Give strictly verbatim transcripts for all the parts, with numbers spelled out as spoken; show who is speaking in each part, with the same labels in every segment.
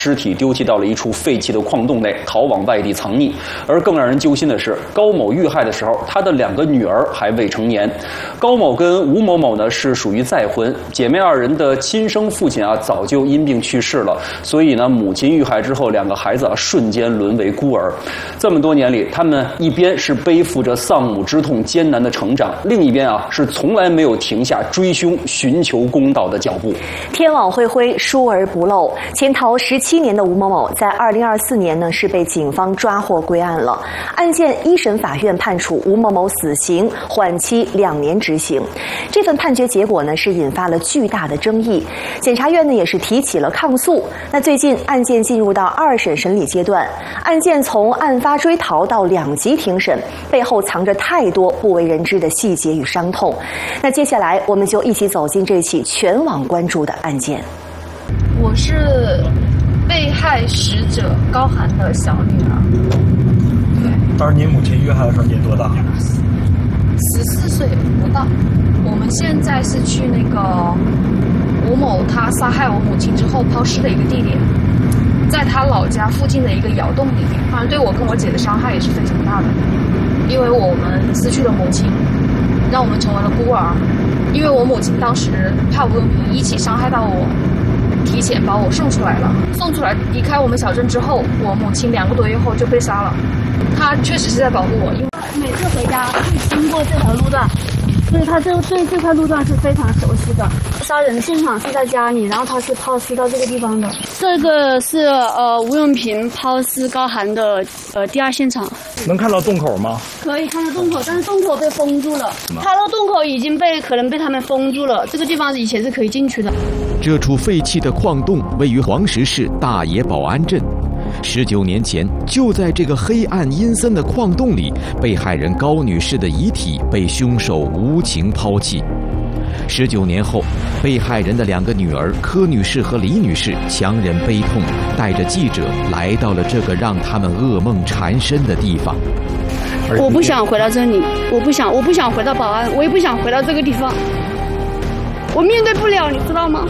Speaker 1: 尸体丢弃到了一处废弃的矿洞内，逃往外地藏匿。而更让人揪心的是，高某遇害的时候，他的两个女儿还未成年。高某跟吴某某呢是属于再婚，姐妹二人的亲生父亲啊早就因病去世了，所以呢，母亲遇害之后，两个孩子啊瞬间沦为孤儿。这么多年里，他们一边是背负着丧母之痛艰难的成长，另一边啊是从来没有停下追凶寻求公道的脚步。
Speaker 2: 天网恢恢，疏而不漏。潜逃十七年的吴某某，在二零二四年呢是被警方抓获归案了。案件一审法院判处吴某某死刑，缓期两年执行。这份判决结果呢是引发了巨大的争议，检察院呢也是提起了抗诉。那最近案件进入到二审审理阶段，案件从案发追逃到两级庭审，背后藏着太多不为人知的细节与伤痛。那接下来我们就一起走进这起全网关注的案件。
Speaker 3: 我是被害死者高涵的小女儿。对。
Speaker 4: 当时您母亲遇害的时候年多大？
Speaker 3: 十四岁不到。我们现在是去那个吴某他杀害我母亲之后抛尸的一个地点，在他老家附近的一个窑洞里面。当然，对我跟我姐的伤害也是非常大的，因为我们失去了母亲，让我们成为了孤儿。因为我母亲当时怕吴永平一起伤害到我，提前把我送出来了。送出来离开我们小镇之后，我母亲两个多月后就被杀了。她确实是在保护我，因为
Speaker 5: 每次回家会经过这条路段，所以她就对这块路段是非常熟悉的。杀人的现场是在家里，然后她是抛尸到这个地方的。这个是呃吴永平抛尸高涵的呃第二现场。
Speaker 4: 能看到洞口吗？
Speaker 5: 可以看到洞口，但是洞口被封住了。它的洞口已经被可能被他们封住了。这个地方以前是可以进去的。
Speaker 6: 这处废弃的矿洞位于黄石市大冶保安镇。十九年前，就在这个黑暗阴森的矿洞里，被害人高女士的遗体被凶手无情抛弃。十九年后，被害人的两个女儿柯女士和李女士强忍悲痛，带着记者来到了这个让他们噩梦缠身的地方。
Speaker 5: 我不想回到这里，我不想，我不想回到保安，我也不想回到这个地方。我面对不了，你知道吗？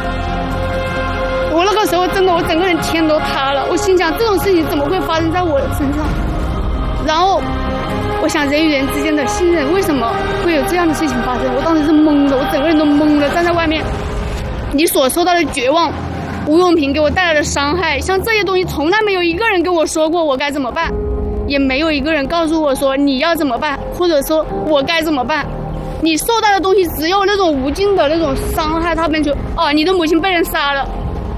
Speaker 5: 我那个时候真的，我整个人天都塌了。我心想，这种事情怎么会发生在我的身上？然后我想，人与人之间的信任，为什么会有这样的事情发生？我当时是懵的，我整个人都懵了，站在外面。你所受到的绝望，吴永平给我带来的伤害，像这些东西，从来没有一个人跟我说过我该怎么办，也没有一个人告诉我说你要怎么办，或者说我该怎么办。你受到的东西只有那种无尽的那种伤害，他们就哦，你的母亲被人杀了。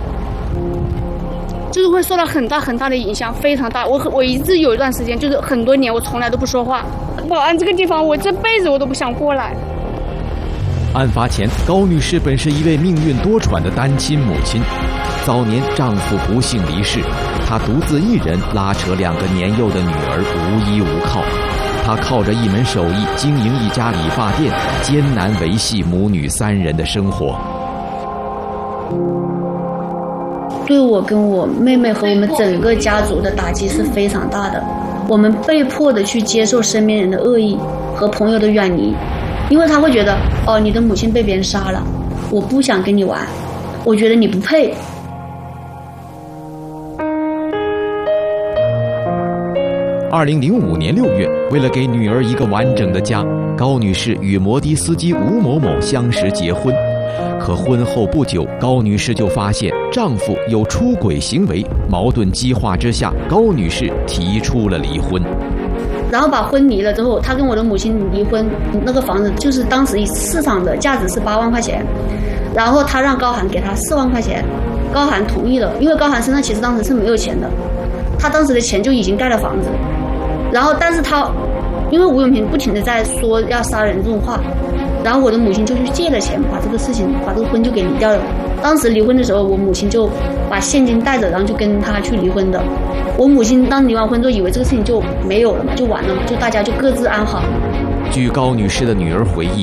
Speaker 5: 就是会受到很大很大的影响，非常大。我我一直有一段时间，就是很多年，我从来都不说话。保安这个地方，我这辈子我都不想过来。
Speaker 6: 案发前，高女士本是一位命运多舛的单亲母亲，早年丈夫不幸离世，她独自一人拉扯两个年幼的女儿，无依无靠。她靠着一门手艺经营一家理发店，艰难维系母女三人的生活。
Speaker 5: 对我跟我妹妹和我们整个家族的打击是非常大的，我们被迫的去接受身边人的恶意和朋友的远离，因为他会觉得，哦，你的母亲被别人杀了，我不想跟你玩，我觉得你不配。
Speaker 6: 二零零五年六月，为了给女儿一个完整的家，高女士与摩的司机吴某某相识结婚。可婚后不久，高女士就发现丈夫有出轨行为，矛盾激化之下，高女士提出了离婚。
Speaker 5: 然后把婚离了之后，她跟我的母亲离婚，那个房子就是当时市场的价值是八万块钱，然后她让高涵给她四万块钱，高涵同意了，因为高涵身上其实当时是没有钱的，她当时的钱就已经盖了房子，然后但是她因为吴永平不停的在说要杀人这种话。然后我的母亲就去借了钱，把这个事情，把这个婚就给离掉了。当时离婚的时候，我母亲就把现金带着，然后就跟他去离婚的。我母亲当离完婚之后，以为这个事情就没有了嘛，就完了嘛，就大家就各自安好。
Speaker 6: 据高女士的女儿回忆，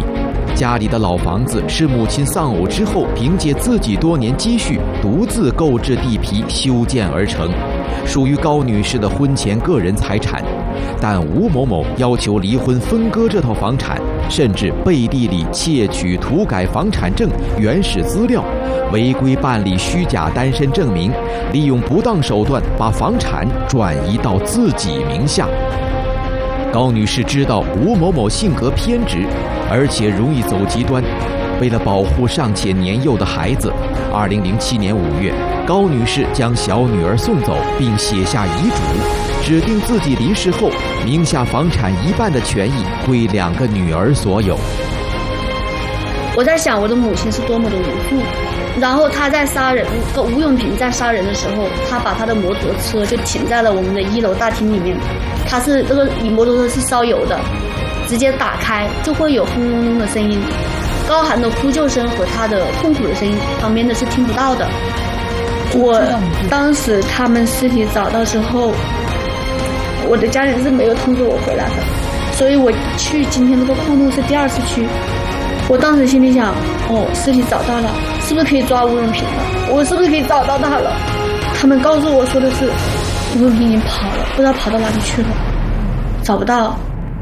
Speaker 6: 家里的老房子是母亲丧偶之后凭借自己多年积蓄独自购置地皮修建而成，属于高女士的婚前个人财产。但吴某某要求离婚分割这套房产，甚至背地里窃取涂改房产证原始资料，违规办理虚假单身证明，利用不当手段把房产转移到自己名下。高女士知道吴某某性格偏执，而且容易走极端，为了保护尚且年幼的孩子，二零零七年五月，高女士将小女儿送走，并写下遗嘱，指定自己离世后，名下房产一半的权益归两个女儿所有。
Speaker 5: 我在想我的母亲是多么的无助，然后她在杀人，吴永平在杀人的时候，他把他的摩托车就停在了我们的一楼大厅里面，他是这个摩托车是烧油的，直接打开就会有轰隆隆的声音，高寒的呼救声和他的痛苦的声音，旁边的是听不到的。我当时他们尸体找到之后，我的家人是没有通知我回来的，所以我去今天这个矿洞是第二次去。我当时心里想，哦，尸体找到了，是不是可以抓吴永平了？我是不是可以找到他了？他们告诉我说的是，吴永平已经跑了，不知道跑到哪里去了，找不到。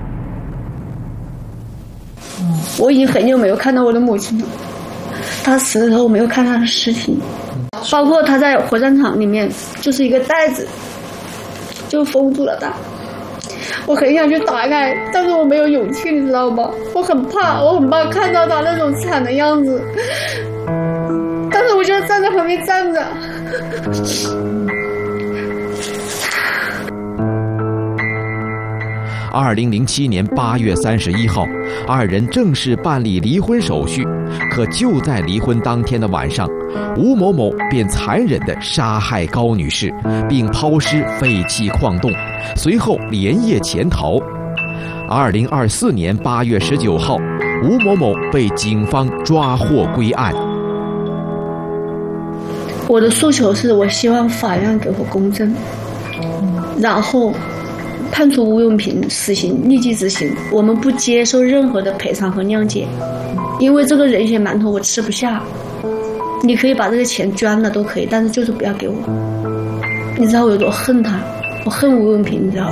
Speaker 5: 我已经很久没有看到我的母亲了，她死的时候我没有看她的尸体，包括她在火葬场里面就是一个袋子，就封住了她。我很想去打开，但是我没有勇气，你知道吗？我很怕，我很怕看到她那种惨的样子，但是我就站在旁边站着。
Speaker 6: 二零零七年八月三十一号，二人正式办理离婚手续。可就在离婚当天的晚上，吴某某便残忍地杀害高女士，并抛尸废弃矿洞，随后连夜潜逃。二零二四年八月十九号，吴某某被警方抓获归案。
Speaker 5: 我的诉求是我希望法院给我公正，然后判处吴永平死刑，立即执行。我们不接受任何的赔偿和谅解，因为这个人血馒头我吃不下。你可以把这个钱捐了都可以，但是就是不要给我。你知道我有多恨他，我恨吴永平，你知道吗？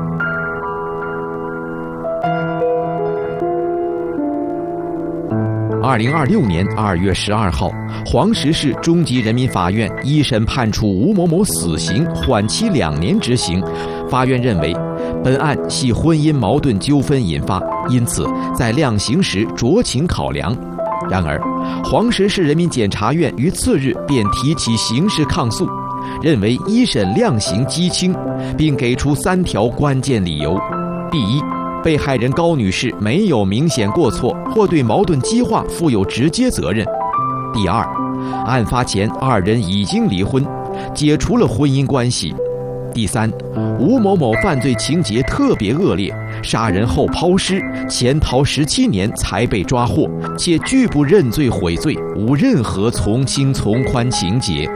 Speaker 6: 二零二六年二月十二号，黄石市中级人民法院一审判处吴某某死刑，缓期两年执行。法院认为，本案系婚姻矛盾纠纷引发，因此在量刑时酌情考量。然而，黄石市人民检察院于次日便提起刑事抗诉，认为一审量刑畸轻，并给出三条关键理由：第一，被害人高女士没有明显过错或对矛盾激化负有直接责任；第二，案发前二人已经离婚，解除了婚姻关系；第三，吴某某犯罪情节特别恶劣，杀人后抛尸，潜逃十七年才被抓获，且拒不认罪悔罪，无任何从轻从宽情节。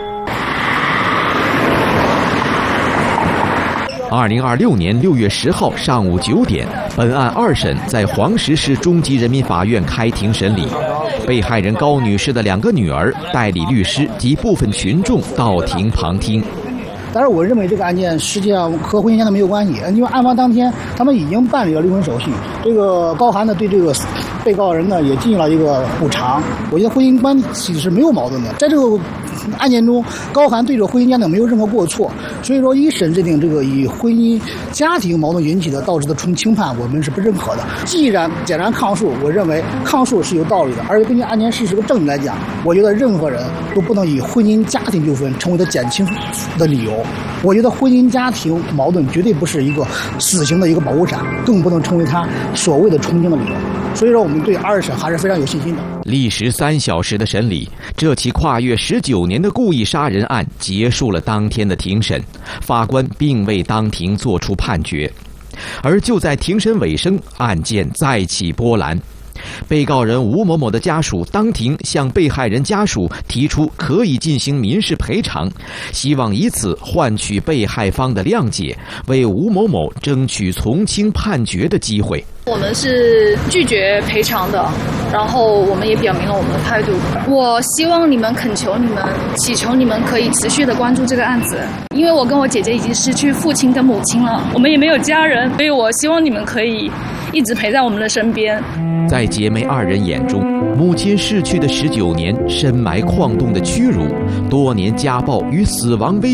Speaker 6: 二零二六年六月十号上午九点，本案二审在黄石市中级人民法院开庭审理。被害人高女士的两个女儿、代理律师及部分群众到庭旁听。
Speaker 7: 但是我认为这个案件实际上和婚姻家庭没有关系，因为案发当天他们已经办理了离婚手续，这个高寒呢对这个被告人呢也进行了一个补偿。我觉得婚姻关系是没有矛盾的，在这个案件中，高寒对这个婚姻家庭没有任何过错，所以说一审认定这个以婚姻家庭矛盾引起的导致的从轻判，我们是不认可的。既然检察抗诉，我认为抗诉是有道理的，而且根据案件事实和证据来讲，我觉得任何人都不能以婚姻家庭纠纷成为他减轻的理由。我觉得婚姻家庭矛盾绝对不是一个死刑的一个保护伞，更不能成为他所谓的从轻的理由。所以说我们对二审还是非常有信心的。
Speaker 6: 历时三小时的审理，这起跨越十九年的故意杀人案结束了当天的庭审，法官并未当庭作出判决。而就在庭审尾声，案件再起波澜。 被告人吴某某的家属当庭向被害人家属提出可以进行民事赔偿，希望以此换取被害方的谅解，为吴某某争取从轻判决的机会。
Speaker 3: 我们是拒绝赔偿的，然后我们也表明了我们的态度。我希望你们恳求你们，祈求你们可以持续的关注这个案子，因为我跟我姐姐已经失去父亲跟母亲了，我们也没有家人，所以我希望你们可以一直陪在我们的身边。
Speaker 6: 在姐妹二人眼中，母亲逝去的十九年深埋矿洞的屈辱，多年家暴与死亡威